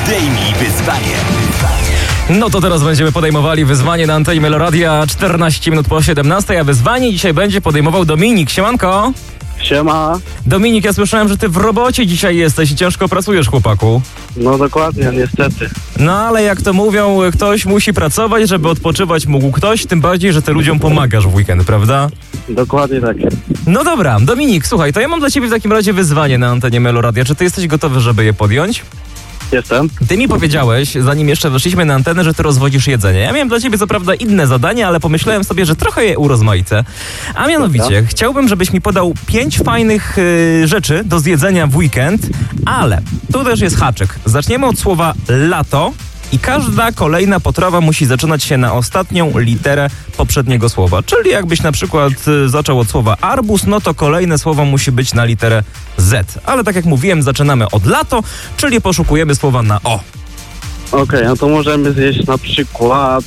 Podejmij wyzwanie. No to teraz będziemy podejmowali wyzwanie na antenie Meloradia 14 minut po 17, a wyzwanie dzisiaj będzie podejmował Dominik. Siemanko. Siema. Dominik, ja słyszałem, że ty w robocie dzisiaj jesteś i ciężko pracujesz, chłopaku. No dokładnie, niestety. No ale jak to mówią, ktoś musi pracować, żeby odpoczywać mógł ktoś, tym bardziej, że ty ludziom pomagasz w weekend, prawda? Dokładnie tak. No dobra, Dominik, słuchaj, to ja mam dla ciebie w takim razie wyzwanie na antenie Meloradia. Czy ty jesteś gotowy, żeby je podjąć? Jestem. Ty mi powiedziałeś, zanim jeszcze weszliśmy na antenę, że ty rozwodzisz jedzenie. Ja miałem dla ciebie co prawda inne zadanie, ale pomyślałem sobie, że trochę je urozmaicę. A mianowicie, chciałbym, żebyś mi podał 5 fajnych rzeczy do zjedzenia w weekend, ale tu też jest haczyk. Zaczniemy od słowa lato i każda kolejna potrawa musi zaczynać się na ostatnią literę poprzedniego słowa. Czyli jakbyś na przykład zaczął od słowa arbuz, no to kolejne słowo musi być na literę Z. Ale tak jak mówiłem, zaczynamy od lato, czyli poszukujemy słowa na O. Okej, no to możemy zjeść na przykład...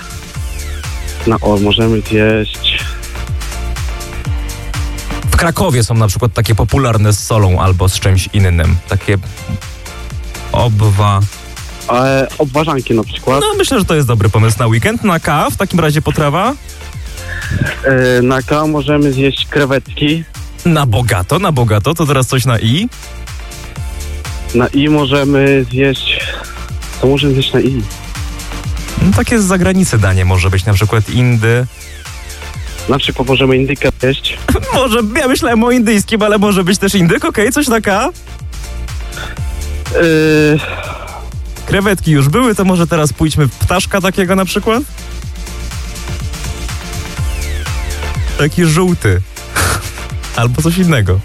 możemy zjeść... W Krakowie są na przykład takie popularne z solą albo z czymś innym. Takie obwarzanki na przykład. No myślę, że to jest dobry pomysł na weekend. Na K w takim razie potrawa? Na K możemy zjeść krewetki. Na bogato. To teraz coś na I? Na I możemy zjeść... Co możemy zjeść na I? No, takie z zagranicy danie może być, na przykład Indy. Na przykład możemy indykę zjeść. Może, ja myślałem o indyjskim, ale może być też indyk, okej, coś na K? Krewetki już były, to może teraz pójdźmy w ptaszka takiego na przykład? Taki żółty. Albo coś innego.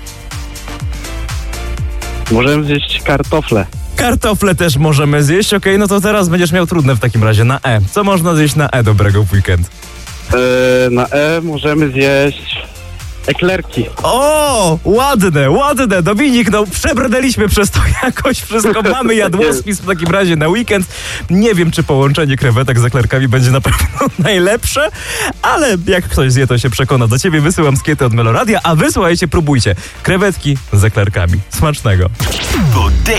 Możemy zjeść kartofle. Kartofle też możemy zjeść, okej, no to teraz będziesz miał trudne w takim razie na E. Co można zjeść na E dobrego w weekend? Na E możemy zjeść eklerki. O, ładne, Dominik, no przebrnęliśmy przez to jakoś wszystko, mamy jadłospis w takim razie na weekend. Nie wiem, czy połączenie krewetek z eklerkami będzie na pewno najlepsze, ale jak ktoś zje, to się przekona. Do ciebie wysyłam skiety od Meloradia, a wy słuchajcie, próbujcie. Krewetki z eklerkami. Smacznego.